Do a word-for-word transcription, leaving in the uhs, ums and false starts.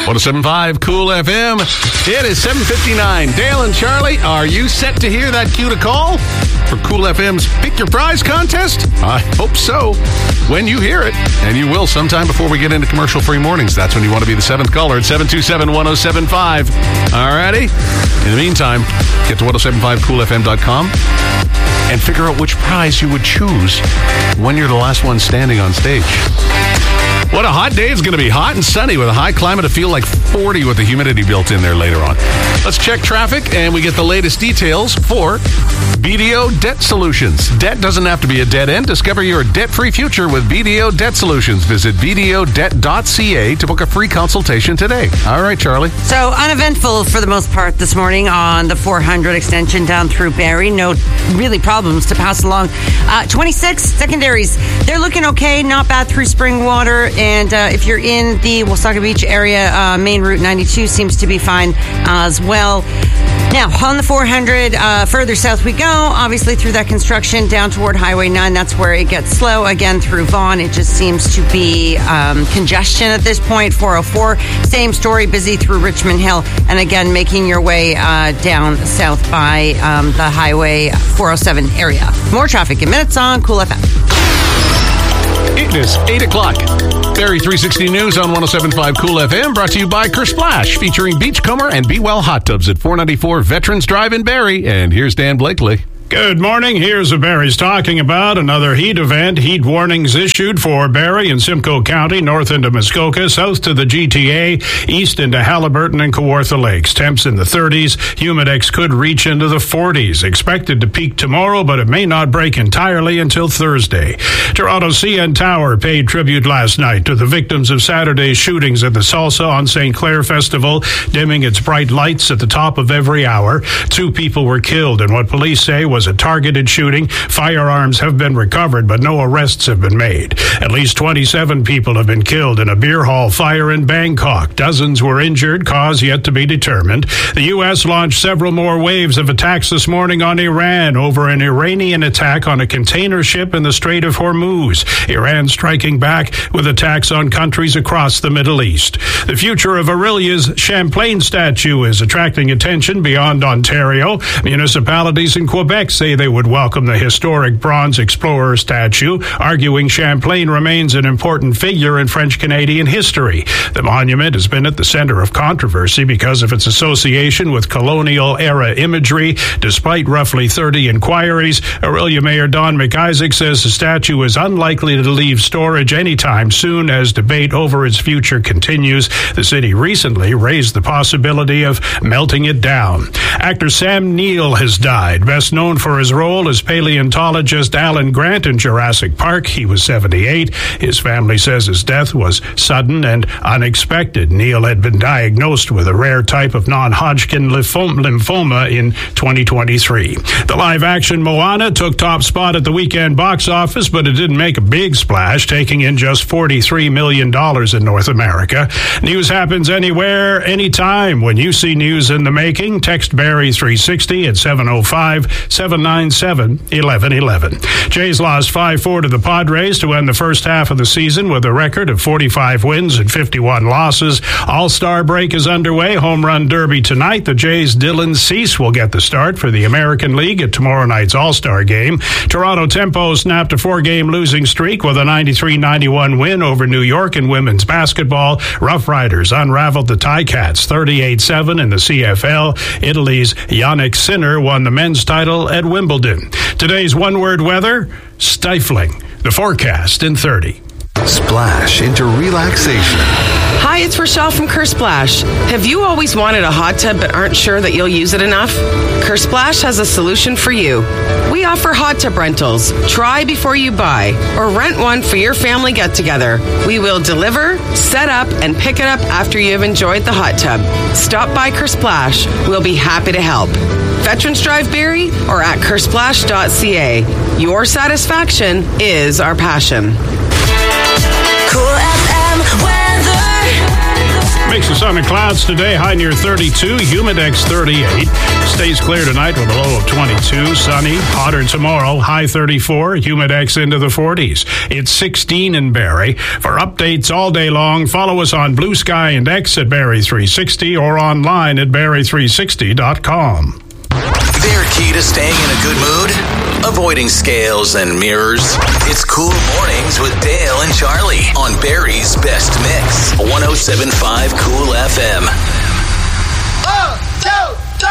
one oh seven point five Cool F M. It is seven fifty-nine. Dale and Charlie, are you set to hear that cue to call for Cool F M's Pick Your Prize contest? I hope so. When you hear it, and you will sometime before we get into commercial-free mornings. That's when you want to be the seventh caller at seven two seven, one oh seven five. Alrighty? In the meantime, get to ten seventy-five cool f m dot com and figure out which prize you would choose when you're the last one standing on stage. What a hot day. It's going to be hot and sunny with a high climate to feel like forty with the humidity built in there later on. Let's check traffic, and we get the latest details for B D O Debt Solutions. Debt doesn't have to be a dead end. Discover your debt-free future with B D O Debt Solutions. Visit b d o debt dot c a to book a free consultation today. All right, Charlie. So uneventful for the most part this morning on the four hundred extension down through Barrie. No really problems to pass along. Uh, twenty-six secondaries. They're looking okay. Not bad through Springwater. And uh, if you're in the Woolsaga Beach area, uh, main Route ninety-two seems to be fine as well. Now, on the four hundred, uh, further south we go, obviously through that construction down toward Highway nine. That's where it gets slow. Again, through Vaughan, it just seems to be um, congestion at this point. four oh four, same story, busy through Richmond Hill. And again, making your way uh, down south by um, the Highway four oh seven area. More traffic in minutes on Cool F M. It is eight o'clock. Barrie three sixty News on ten seventy-five Cool F M, brought to you by Kersplash, featuring Beachcomber and Be Well hot tubs at four ninety-four Veterans Drive in Barrie. And here's Dan Blakely. Good morning. Here's what Barrie's talking about. Another heat event. Heat warnings issued for Barrie and Simcoe County, north into Muskoka, south to the G T A, east into Haliburton and Kawartha Lakes. Temps in the thirties. Humidex could reach into the forties. Expected to peak tomorrow, but it may not break entirely until Thursday. Toronto C N Tower paid tribute last night to the victims of Saturday's shootings at the Salsa on Saint Clair Festival, dimming its bright lights at the top of every hour. Two people were killed in what police say was was a targeted shooting. Firearms have been recovered, but no arrests have been made. At least twenty-seven people have been killed in a beer hall fire in Bangkok. Dozens were injured, cause yet to be determined. The U S launched several more waves of attacks this morning on Iran over an Iranian attack on a container ship in the Strait of Hormuz. Iran striking back with attacks on countries across the Middle East. The future of Aurelia's Champlain statue is attracting attention beyond Ontario. Municipalities in Quebec say they would welcome the historic bronze explorer statue, arguing Champlain remains an important figure in French-Canadian history. The monument has been at the center of controversy because of its association with colonial-era imagery. Despite roughly thirty inquiries, Aurelia Mayor Don McIsaac says the statue is unlikely to leave storage anytime soon as debate over its future continues. The city recently raised the possibility of melting it down. Actor Sam Neill has died, best known for his role as paleontologist Alan Grant in Jurassic Park. He was seventy-eight. His family says his death was sudden and unexpected. Neill had been diagnosed with a rare type of non-Hodgkin lymphoma in twenty twenty-three. The live-action Moana took top spot at the weekend box office, but it didn't make a big splash, taking in just forty-three million dollars in North America. News happens anywhere, anytime. When you see news in the making, text Barrie three sixty at seven oh five, seven nine seven, one one one one. Jays lost five four to the Padres to end the first half of the season with a record of forty-five wins and fifty-one losses. All-Star break is underway. Home Run Derby tonight. The Jays' Dylan Cease will get the start for the American League at tomorrow night's All-Star game. Toronto Tempo snapped a four-game losing streak with a ninety-three ninety-one win over New York in women's basketball. Rough Riders unraveled the Ticats thirty-eight seven in the C F L. Italy's Yannick Sinner won the men's title at Wimbledon. Today's one-word weather, stifling. The forecast in thirty. Splash into relaxation. Hi, it's Rochelle from Kersplash. Have you always wanted a hot tub but aren't sure that you'll use it enough? Kersplash has a solution for you. We offer hot tub rentals. Try before you buy, or rent one for your family get-together. We will deliver, set up, and pick it up after you have enjoyed the hot tub. Stop by Kersplash. We'll be happy to help. Veterans Drive Barrie or at kersplash dot c a. Your satisfaction is our passion. Cool F M weather. Makes us sun and clouds today, high near thirty-two, Humidex thirty-eight. Stays clear tonight with a low of twenty-two, sunny, hotter tomorrow, high thirty-four, Humidex into the forties. It's sixteen in Barrie. For updates all day long, follow us on Blue Sky and X at Barrie three sixty or online at barrie three sixty dot com. Their key to staying in a good mood? Avoiding scales and mirrors. It's Cool Mornings with Dale and Charlie on Barrie's Best Mix. one oh seven point five Cool F M.